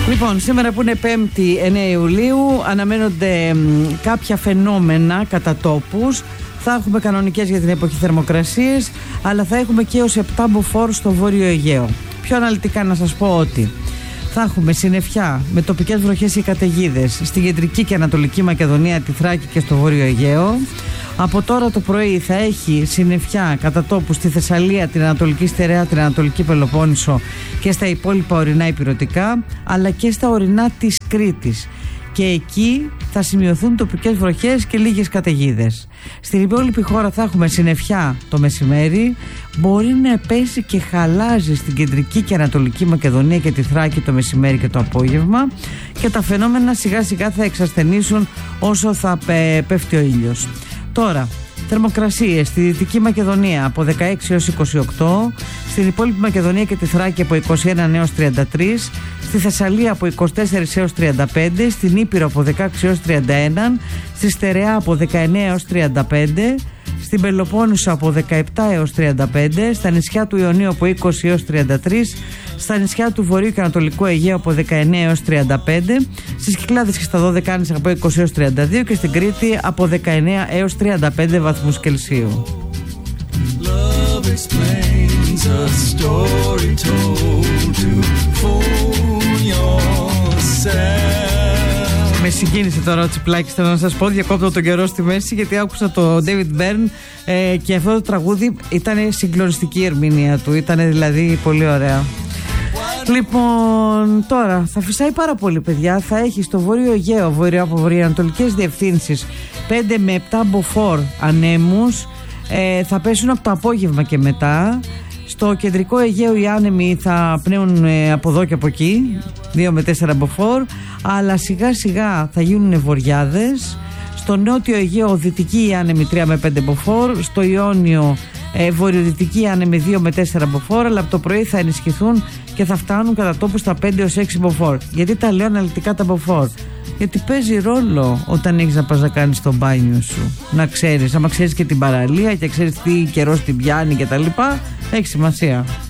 Λοιπόν, σήμερα που είναι 5η 9 Ιουλίου αναμένονται κάποια φαινόμενα κατά τόπους. Θα έχουμε κανονικές για την εποχή θερμοκρασίες, αλλά θα έχουμε και ως 7 μποφόρ στο Βόρειο Αιγαίο. Πιο αναλυτικά να σας πω ότι θα έχουμε συννεφιά με τοπικές βροχές ή καταιγίδες στην κεντρική και ανατολική Μακεδονία, τη Θράκη και στο Βόρειο Αιγαίο. Από τώρα το πρωί θα έχει συννεφιά κατά τόπου στη Θεσσαλία, την Ανατολική Στερεά, την Ανατολική Πελοπόννησο και στα υπόλοιπα ορεινά ηπειρωτικά, αλλά και στα ορεινά της Κρήτης. Και εκεί θα σημειωθούν τοπικές βροχές και λίγες καταιγίδες. Στην υπόλοιπη χώρα θα έχουμε συννεφιά το μεσημέρι, μπορεί να πέσει και χαλάζει στην κεντρική και ανατολική Μακεδονία και τη Θράκη το μεσημέρι και το απόγευμα, και τα φαινόμενα σιγά σιγά θα εξασθενήσουν όσο θα πέφτει ο ήλιος. Τώρα, θερμοκρασίες στη Δυτική Μακεδονία από 16 έως 28, στην υπόλοιπη Μακεδονία και τη Θράκη από 21 έως 33, στη Θεσσαλία από 24 έως 35, στην Ήπειρο από 16 έως 31, στη Στερεά από 19 έως 35, στην Πελοπόννησο από 17 έως 35, στα νησιά του Ιωνίου από 20 έως 33, στα νησιά του Βορείου και Ανατολικού Αιγαίου από 19 έως 35, στις Κυκλάδες και στα Δωδεκάνησα από 20 έως 32 και στην Κρήτη από 19 έως 35 βαθμούς Κελσίου. Με συγκίνησε τώρα ο Τσιπλάκης, θέλω να σας πω. Διακόπτω τον καιρό στη μέση γιατί άκουσα το David Byrne και αυτό το τραγούδι ήταν συγκλονιστική η ερμηνεία του. Ήταν δηλαδή πολύ ωραία. Λοιπόν, τώρα θα φυσάει πάρα πολύ, παιδιά. Θα έχει στο Βόρειο Αιγαίο από βορειοανατολικές διευθύνσεις 5 με 7 μποφόρ ανέμους. Θα πέσουν από το απόγευμα και μετά. Στο κεντρικό Αιγαίο οι άνεμοι θα πνέουν από εδώ και από εκεί, 2 με 4 μποφόρ, αλλά σιγά σιγά θα γίνουν βοριάδες. Στο νότιο Αιγαίο δυτική οι άνεμοι 3 με 5 μποφόρ, στο Ιόνιο βορειοδυτική άνεμοι 2 με 4 μποφόρ, αλλά από το πρωί θα ενισχυθούν και θα φτάνουν κατά τόπου στα 5 έως 6 μποφόρ. Γιατί τα λέω αναλυτικά τα μποφόρ? Γιατί παίζει ρόλο όταν έχεις να πας να κάνεις το μπάνιο σου. Να ξέρεις, άμα ξέρεις και την παραλία και ξέρεις τι καιρός την πιάνει και τα λοιπά, έχει σημασία.